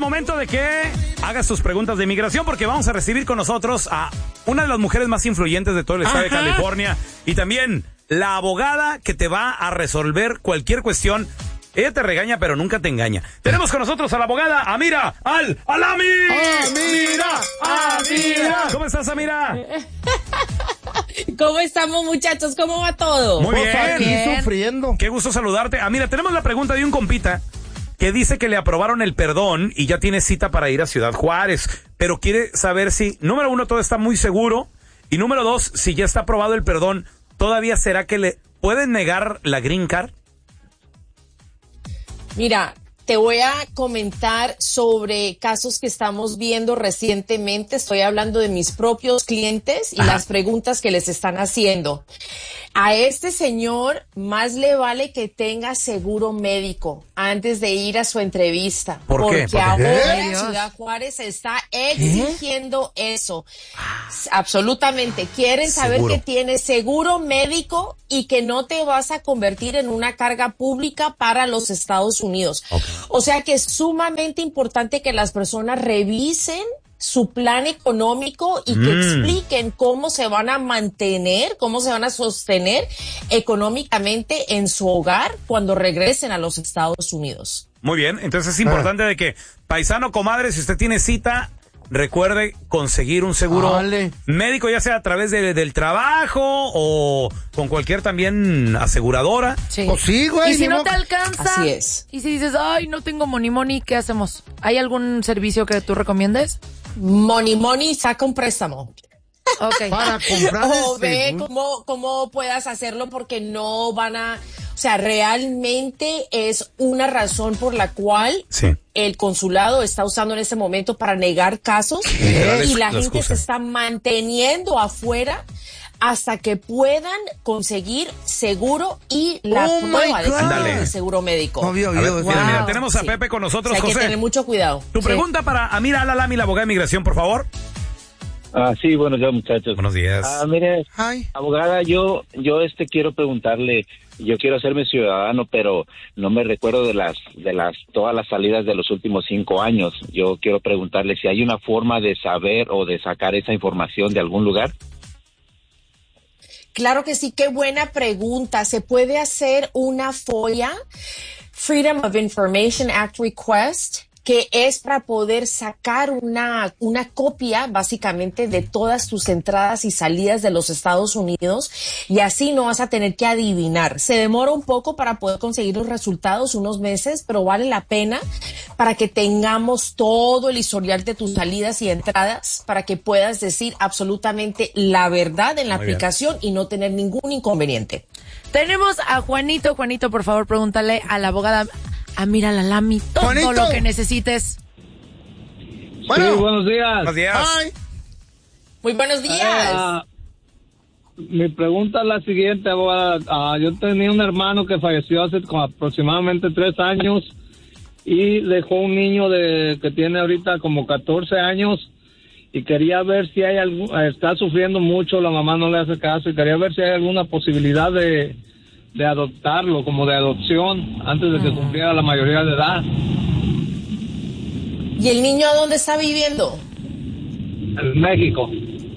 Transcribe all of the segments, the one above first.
momento de que hagas tus preguntas de inmigración porque vamos a recibir con nosotros a una de las mujeres más influyentes de todo el estado de California y también la abogada que te va a resolver cualquier cuestión. Ella te regaña, pero nunca te engaña. Tenemos con nosotros a la abogada Amira Al-Alami. ¡Amira! ¿Cómo estás, Amira? ¿Cómo estamos, muchachos? ¿Cómo va todo? Muy bien. Aquí sufriendo. Qué gusto saludarte. Amira, tenemos la pregunta de un compita que dice que le aprobaron el perdón y ya tiene cita para ir a Ciudad Juárez, pero quiere saber si, número 1, todo está muy seguro, y número 2, si ya está aprobado el perdón, ¿todavía será que le pueden negar la green card? Mira, te voy a comentar sobre casos que estamos viendo recientemente. Estoy hablando de mis propios clientes y las preguntas que les están haciendo. A este señor más le vale que tenga seguro médico antes de ir a su entrevista. ¿Por qué? Porque ahora Ciudad Juárez está exigiendo eso. Absolutamente. Quieren saber que tienes seguro médico y que no te vas a convertir en una carga pública para los Estados Unidos. O sea que es sumamente importante que las personas revisen su plan económico y que expliquen cómo se van a mantener, cómo se van a sostener económicamente en su hogar cuando regresen a los Estados Unidos. Muy bien, entonces es importante de que, paisano, comadre, si usted tiene cita, recuerde conseguir un seguro médico, ya sea a través del trabajo o con cualquier también aseguradora. Sí. Pues sí, güey. Y si no te alcanza, así es. Y si dices, ay, no tengo money, ¿qué hacemos? ¿Hay algún servicio que tú recomiendes? Money, saca un préstamo. Okay. Para comprar O ve cómo puedas hacerlo porque no van a... O sea, realmente es una razón por la cual el consulado está usando en este momento para negar casos y la gente se está manteniendo afuera hasta que puedan conseguir seguro y la prueba de seguro médico. Mira, tenemos a Pepe con nosotros, o sea, hay José. que tener mucho cuidado. Tu pregunta para Amira Al-Alami, la abogada de inmigración, por favor. Sí, buenos días, muchachos. Buenos días. Mire, abogada, yo quiero preguntarle, yo quiero hacerme ciudadano, pero no me recuerdo de todas las salidas de los últimos 5 años. Yo quiero preguntarle si hay una forma de saber o de sacar esa información de algún lugar. Claro que sí, qué buena pregunta. Se puede hacer una FOIA, Freedom of Information Act Request, que es para poder sacar una copia básicamente de todas tus entradas y salidas de los Estados Unidos y así no vas a tener que adivinar. Se demora un poco para poder conseguir los resultados, unos meses, pero vale la pena para que tengamos todo el historial de tus salidas y entradas para que puedas decir absolutamente la verdad en la aplicación y no tener ningún inconveniente. Tenemos a Juanito. Juanito, por favor, pregúntale a la abogada Amira Al-Alami todo Juanito, lo que necesites. Bueno, sí, buenos días. Buenos días. Muy buenos días. Mi pregunta es la siguiente, abogada. Yo tenía un hermano que falleció hace aproximadamente 3 años y dejó un niño que tiene ahorita como 14 años y quería ver si hay está sufriendo mucho, la mamá no le hace caso y quería ver si hay alguna posibilidad de adoptarlo, como de adopción, antes de que cumpliera la mayoría de edad. ¿Y el niño dónde está viviendo? En México.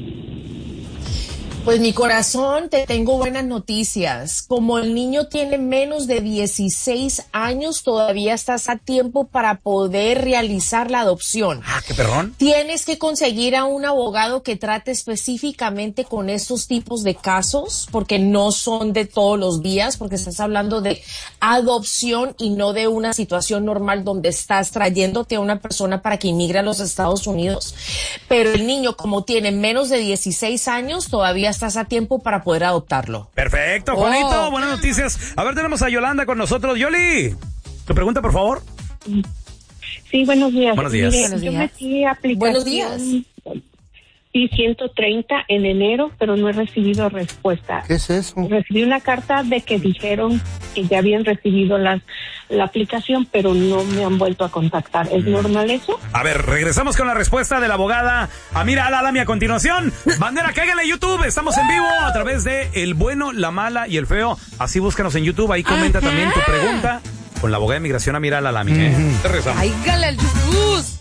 Pues mi corazón, te tengo buenas noticias. Como el niño tiene menos de 16 años, todavía estás a tiempo para poder realizar la adopción. ¿Qué perrón? Tienes que conseguir a un abogado que trate específicamente con estos tipos de casos, porque no son de todos los días, porque estás hablando de adopción y no de una situación normal donde estás trayéndote a una persona para que inmigre a los Estados Unidos. Pero el niño, como tiene menos de 16 años, todavía estás a tiempo para poder adoptarlo. Perfecto, Juanito, buenas noticias. A ver, tenemos a Yolanda con nosotros. Yoli, tu pregunta, por favor. Sí, buenos días. Buenos días. Mire, Buenos días. yo metí aplicación Buenos días. I-130 en enero, pero no he recibido respuesta. ¿Qué es eso? Recibí una carta de que dijeron que ya habían recibido la aplicación, pero no me han vuelto a contactar. ¿Es normal eso? A ver, regresamos con la respuesta de la abogada Amira Al-Alami a continuación. Bandera, cáiganle a YouTube. Estamos en vivo a través de El Bueno, La Mala y El Feo. Así búscanos en YouTube. Ahí comenta también tu pregunta con la abogada de inmigración Amira Al-Alami. Regresamos. ¡Ay, gala el Jesús!